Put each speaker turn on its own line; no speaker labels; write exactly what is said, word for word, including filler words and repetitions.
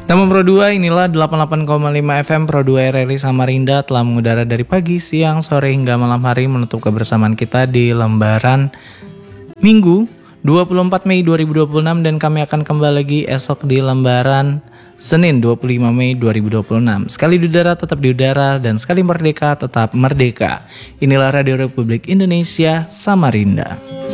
Nama Pro dua, inilah delapan puluh delapan koma lima F M Pro dua R R I Samarinda telah mengudara dari pagi, siang, sore hingga malam hari menutup kebersamaan kita di lembaran Minggu dua puluh empat Mei dua ribu dua puluh enam, dan kami akan kembali lagi esok di lembaran Senin dua puluh lima Mei dua ribu dua puluh enam. Sekali di udara tetap di udara, dan sekali merdeka tetap merdeka. Inilah Radio Republik Indonesia Samarinda.